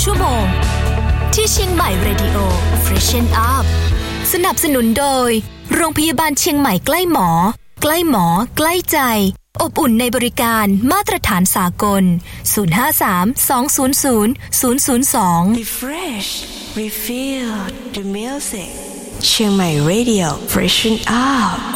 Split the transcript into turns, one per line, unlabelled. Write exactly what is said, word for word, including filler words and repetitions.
ชั่วโมงที่เชียงใหม่ Radio Freshen Up สนับสนุนโดยโรงพยาบาลเชียงใหม่ใกล้หมอใกล้หมอใกล้ใจอบอุ่นในบริการมาตรฐานสากลศูนย์ ห้า สาม สอง ศูนย์ ศูนย์ ศูนย์ ศูนย์ สอง
Refresh Refill the music เชียงใหม่ Radio Freshen Up